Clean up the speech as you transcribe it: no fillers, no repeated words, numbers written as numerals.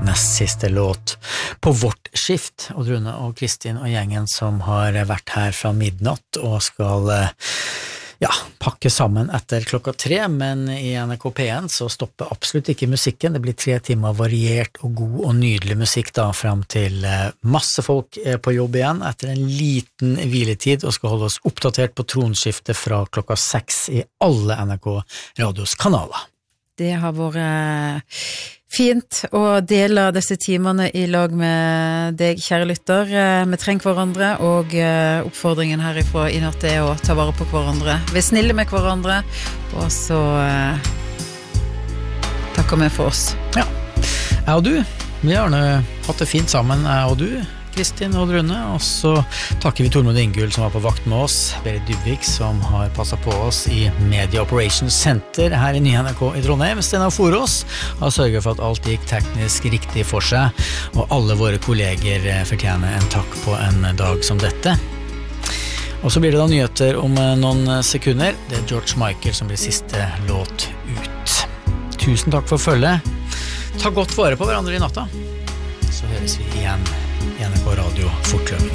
nest siste låt på vårt skift. Odd Rune og Kristin og gjengen som har vært her fra midnatt og skal pakke sammen etter 3, men i NRK P1 så stopper absolutt ikke musikken. Det blir 3 timer variert og god og nydelig musikk da, frem til masse folk på jobb igjen etter en liten hviletid og skal holde oss oppdatert på tronskiftet fra 6 i alle NRK Radios kanaler. Det har vært fint å dele disse timene i lag med deg, kjære lytter. Vi trenger hverandre, og oppfordringen herifra i natt er å ta vare på hverandre. Vi snille med hverandre, og så takker vi for oss. Ja, jeg og du, vi har hatt det fint sammen, jeg og du, Kristin og Rune, og så takker vi Tormod Ingull som var på vakt med oss, Berit Dybvik som har passet på oss i Media Operations Center her i Nye NRK i Trondheim, Steinar Forås har sørget for at alt gikk teknisk riktig for seg, og alle våre kolleger fortjener en takk på en dag som dette. Og så blir det da nyheter om noen sekunder. Det George Michael som blir siste låt ut. Tusen takk for følget. Ta godt vare på hverandre i natta. Så høres vi igjen i NRK Radio fortløpende.